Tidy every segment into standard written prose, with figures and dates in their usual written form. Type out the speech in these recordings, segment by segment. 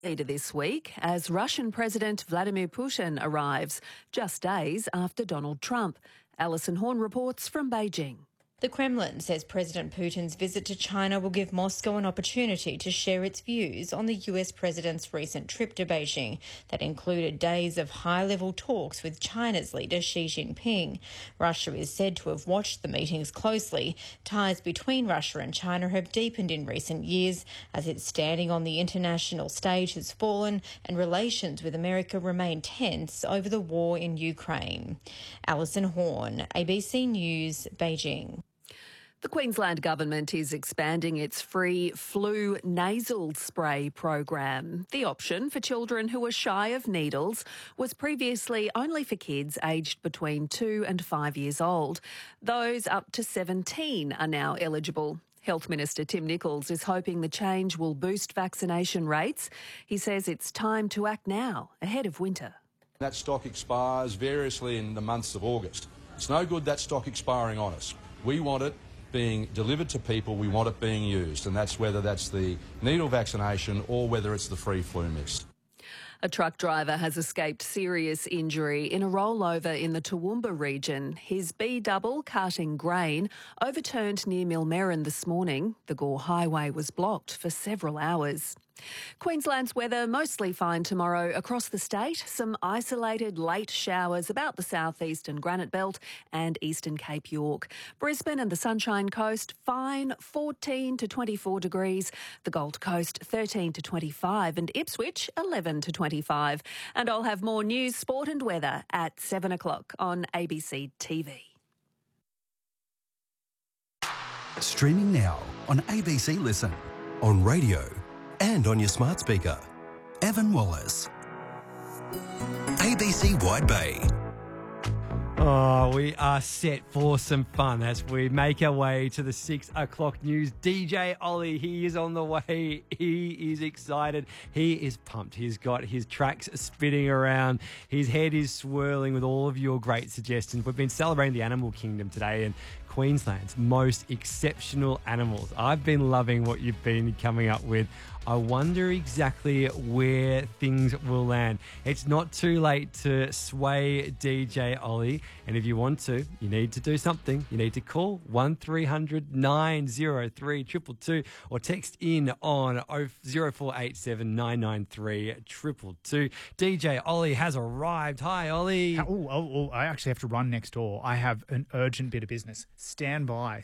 Later this week, as Russian President Vladimir Putin arrives, just days after Donald Trump. Alison Horn reports from Beijing. The Kremlin says President Putin's visit to China will give Moscow an opportunity to share its views on the US president's recent trip to Beijing that included days of high-level talks with China's leader Xi Jinping. Russia is said to have watched the meetings closely. Ties between Russia and China have deepened in recent years as its standing on the international stage has fallen and relations with America remain tense over the war in Ukraine. Alison Horn, ABC News, Beijing. The Queensland Government is expanding its free flu nasal spray program. The option for children who are shy of needles was previously only for kids aged between 2 and 5 years old. Those up to 17 are now eligible. Health Minister Tim Nicholls is hoping the change will boost vaccination rates. He says it's time to act now, ahead of winter. That stock expires variously in the months of August. It's no good that stock expiring on us. We want it being delivered to people, we want it being used, and that's whether that's the needle vaccination or whether it's the free flu mist. A truck driver has escaped serious injury in a rollover in the Toowoomba region. His B-double carting grain overturned near Millmerran this morning. The Gore Highway was blocked for several hours. Queensland's weather mostly fine tomorrow across the state. Some isolated late showers about the southeast and Granite Belt and eastern Cape York. Brisbane and the Sunshine Coast fine, 14 to 24 degrees. The Gold Coast 13 to 25 and Ipswich 11 to 25. And I'll have more news, sport and weather at 7 o'clock on ABC TV. Streaming now on ABC Listen, on radio and on your smart speaker. Evan Wallace. ABC Wide Bay. Oh, we are set for some fun as we make our way to the 6 o'clock news. DJ Ollie, he is on the way. He is excited. He is pumped. He's got his tracks spinning around. His head is swirling with all of your great suggestions. We've been celebrating the animal kingdom today and Queensland's most exceptional animals. I've been loving what you've been coming up with. I wonder exactly where things will land. It's not too late to sway DJ Ollie. And if you want to, you need to do something. You need to call 1300 903 222 or text in on 0487 993 222. DJ Ollie has arrived. Hi, Ollie. I actually have to run next door. I have an urgent bit of business. Stand by.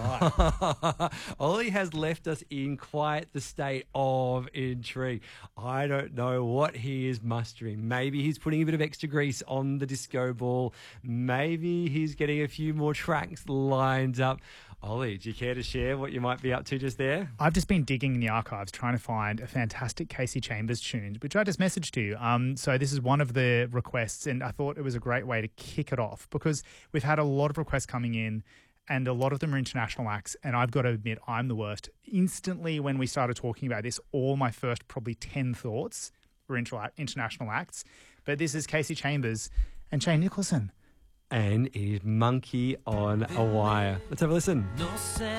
Ollie has left us in quite the state of intrigue. I don't know what he is mustering. Maybe he's putting a bit of extra grease on the disco ball. Maybe he's getting a few more tracks lined up. Ollie, do you care to share what you might be up to just there? I've just been digging in the archives trying to find a fantastic Casey Chambers tune, which I just messaged to you. So this is one of the requests, and I thought it was a great way to kick it off because we've had a lot of requests coming in and a lot of them are international acts, and I've got to admit I'm the worst. Instantly when we started talking about this, all my first probably 10 thoughts were international acts. But this is Casey Chambers and Shane Nicholson. And it is Monkey on a Wire. Let's have a listen.